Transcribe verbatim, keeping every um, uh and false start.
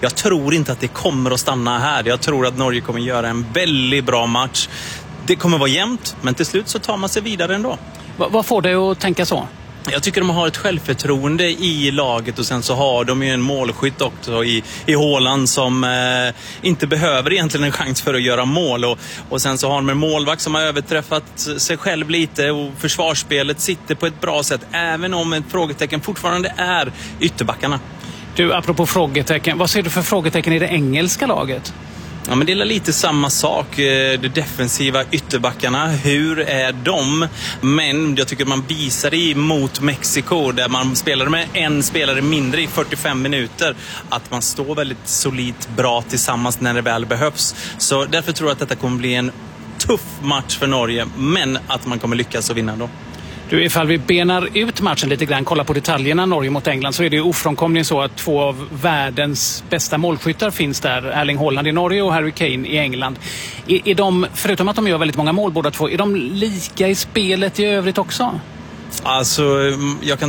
Jag tror inte att det kommer att stanna här. Jag tror att Norge kommer göra en väldigt bra match. Det kommer vara jämnt, men till slut så tar man sig vidare ändå. V- vad får dig att tänka så? Jag tycker de har ett självförtroende i laget och sen så har de ju en målskytt också i, i Haaland som eh, inte behöver egentligen en chans för att göra mål. Och, och sen så har de en målvakt som har överträffat sig själv lite och försvarsspelet sitter på ett bra sätt. Även om ett frågetecken fortfarande är ytterbackarna. Du, apropå frågetecken, vad ser du för frågetecken i det engelska laget? Ja, men det är lite samma sak. De defensiva ytterbackarna, hur är de? Men jag tycker man visar det mot Mexiko där man spelade med en spelare mindre i fyrtiofem minuter. Att man står väldigt solidt bra tillsammans när det väl behövs. Så därför tror jag att detta kommer bli en tuff match för Norge. Men att man kommer lyckas att vinna då. Du, ifall vi benar ut matchen lite grann, kolla på detaljerna Norge mot England, så är det ju ofrånkomligen så att två av världens bästa målskyttar finns där. Erling Haaland i Norge och Harry Kane i England. Är, är de, förutom att de gör väldigt många mål båda två, är de lika i spelet i övrigt också? Alltså, jag kan